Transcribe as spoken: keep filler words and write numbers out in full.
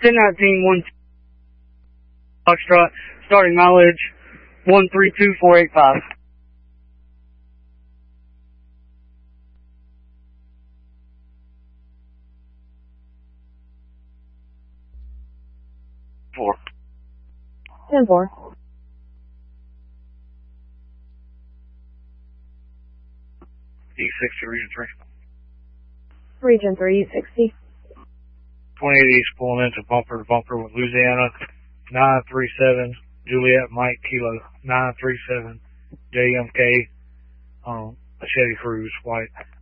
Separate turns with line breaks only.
ten nineteen one Foxtrot, starting mileage one three two four eight five. Four.
ten four.
E sixty, region three.
Region three, sixty.
twenty-eight East pulling into bumper to bumper with Louisiana, nine three seven, Juliet Mike Kilo, nine three seven, J M K, um, a Chevy Cruise, white.